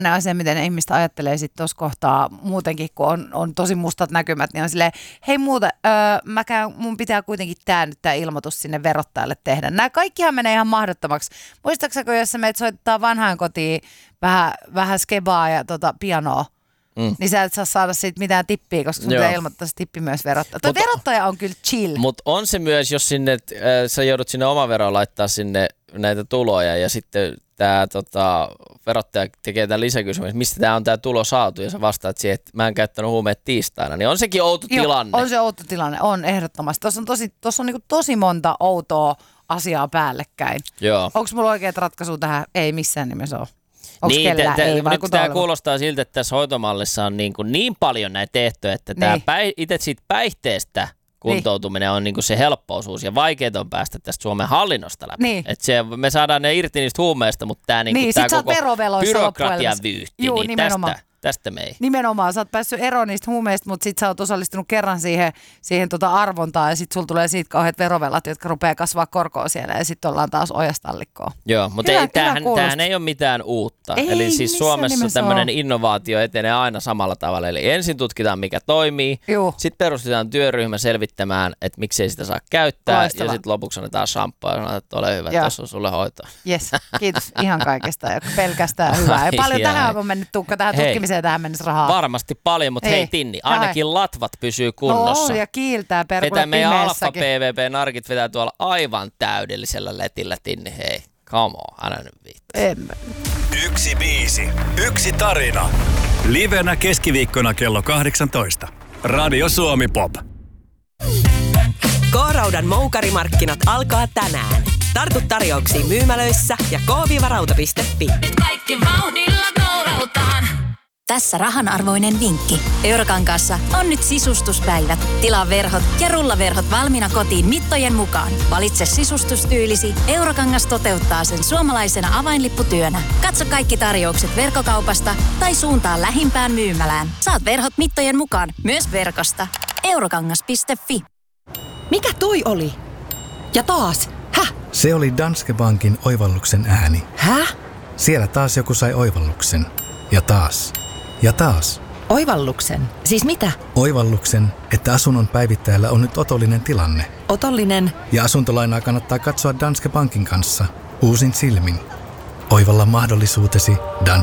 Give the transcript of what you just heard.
ne asia, miten ne ihmiset ajattelee sitten tuossa kohtaa muutenkin, kun on tosi mustat näkymät, niin on silleen, hei muuten, mun pitää kuitenkin tämä ilmoitus sinne verottajalle tehdä. Nämä kaikkihan menee ihan mahdottomaksi. Muistaakseni, jos sä meitä soittaa vanhaan kotiin vähän skebaa ja pianoa, niin sä et saa saada siitä mitään tippiä, koska sun pitää ilmoittaa se tippi myös verottaja. Tuo verottaja on kyllä chill. Mutta on se myös, jos sinne, sä joudut sinne omaveroon laittaa sinne näitä tuloja ja sitten tämä verottaja tekee tämän lisäkysymyksen, mistä tämä on tämä tulo saatu ja sä vastaat siihen, että mä en käyttänyt huumeet tiistaina, niin on sekin outo tilanne. On se outo tilanne, on ehdottomasti. Tuossa on niinku tosi monta outoa asiaa päällekkäin. Onko mulla oikeat ratkaisu tähän? Ei missään nimessä ole. Niin, nyt tämä kuulostaa siltä, että tässä hoitomallissa on niin paljon näitä ehtoja, että itse siitä päihteestä kuntoutuminen on se helppousuus ja vaikeet on päästä tästä Suomen hallinnosta läpi. Niin. Me saadaan ne irti niistä huumeista, mutta tämä koko byrokratian vyyhti, niin tästä me ei. Nimenomaan, sä oot päässyt eroon niistä huumeista, mutta sit sä oot osallistunut kerran siihen arvontaan ja sit sulla tulee siitä kauheat verovelat, jotka rupeaa kasvaa korkoa siellä ja sit ollaan taas ojastallikkoon. Joo, mutta tämähän ei ole mitään uutta. Eli siis Suomessa tämmöinen innovaatio etenee aina samalla tavalla. Eli ensin tutkitaan, mikä toimii, sitten perustetaan työryhmä selvittämään, että miksei sitä saa käyttää ja sitten lopuksi annetaan shampoo ja sanotaan, että ole hyvä, tässä on sulle hoitoa. Jes, kiitos ihan kaikesta ja pelkästään hyvää. Ja paljon tähän on mennyt Tuukka, tähän tutkimiseen. Tähän mennessä rahaa. Varmasti paljon, mutta hei Tinni, ainakin latvat pysyy kunnossa. No ja kiiltää perkulle meidän pimeässäkin. Alfa PVP-narkit vetää tuolla aivan täydellisellä letillä, Tinni, hei. Come on, älä nyt viittaa. Emme. 1 biisi, 1 tarina. Livenä keskiviikkona kello 18. Radio Suomi Pop. K-Raudan moukarimarkkinat alkaa tänään. Tartu tarjouksiin myymälöissä ja k-rauta.fi. Kaikki vauhdilla K-Rautaan. Tässä rahanarvoinen vinkki. Eurokankaassa on nyt sisustuspäivät. Tilaa verhot ja rullaverhot valmiina kotiin mittojen mukaan. Valitse sisustustyylisi. Eurokangas toteuttaa sen suomalaisena avainlipputyönä. Katso kaikki tarjoukset verkkokaupasta tai suuntaa lähimpään myymälään. Saat verhot mittojen mukaan myös verkosta. Eurokangas.fi. Mikä toi oli? Ja taas? Häh? Se oli Danske Bankin oivalluksen ääni. Häh? Siellä taas joku sai oivalluksen. Ja taas. Ja taas. Oivalluksen? Siis mitä? Oivalluksen, että asunnon päivittäjällä on nyt otollinen tilanne. Otollinen? Ja asuntolainaa kannattaa katsoa Danske Bankin kanssa. Uusin silmin. Oivalla mahdollisuutesi Danske.